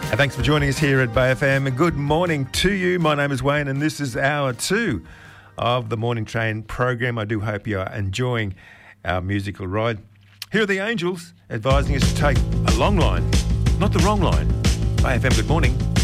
And thanks for joining us here at Bay FM. Good morning to you. My name is Wayne and this is hour 2 of the Morning Train program. I do hope you are enjoying our musical ride. Here are the Angels advising us to take a long line, not the wrong line. Bay FM, good morning.